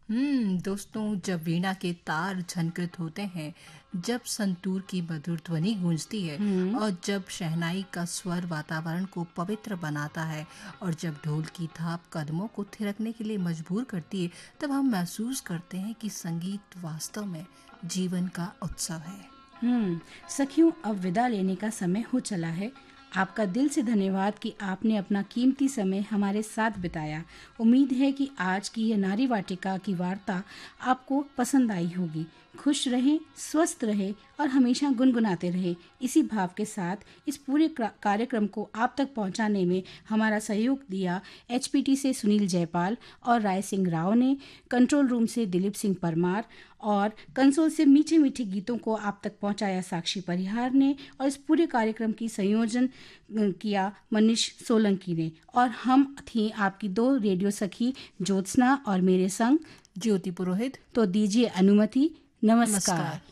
दोस्तों, जब वीणा के तार झनकृत होते हैं, जब संतूर की मधुर ध्वनि गूंजती है हुँ। और जब शहनाई का स्वर वातावरण को पवित्र बनाता है और जब ढोल की थाप कदमों को थिरकने के लिए मजबूर करती है, तब हम महसूस करते हैं कि संगीत वास्तव में जीवन का उत्सव है। सखियों, अब विदा लेने का समय हो चला है। आपका दिल से धन्यवाद कि आपने अपना कीमती समय हमारे साथ बिताया। उम्मीद है कि आज की यह नारी वाटिका की वार्ता आपको पसंद आई होगी। खुश रहें, स्वस्थ रहें और हमेशा गुनगुनाते रहें। इसी भाव के साथ इस पूरे कार्यक्रम को आप तक पहुंचाने में हमारा सहयोग दिया एचपीटी से सुनील जयपाल और राय सिंह राव ने, कंट्रोल रूम से दिलीप सिंह परमार और कंसोल से मीठे मीठे गीतों को आप तक पहुंचाया साक्षी परिहार ने, और इस पूरे कार्यक्रम की संयोजन किया मनीष सोलंकी ने। और हम थी आपकी दो रेडियो सखी ज्योत्सना और मेरे संग ज्योति पुरोहित। तो दीजिए अनुमति। नमस्कार। नमस्कार।